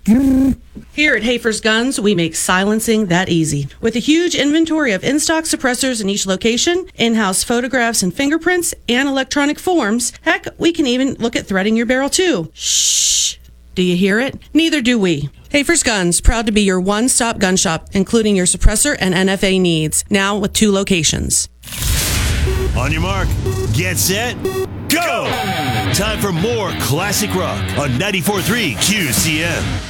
Here at Hafer's Guns, we make silencing that easy. With a huge inventory of in-stock suppressors in each location, in-house photographs and fingerprints, and electronic forms, heck, we can even look at threading your barrel too. Shh! Do you hear it? Neither do we. Hafer's Guns, proud to be your one-stop gun shop, including your suppressor and NFA needs, now with 2 locations. On your mark, get set, go! Time for more classic rock on 94.3 QCM.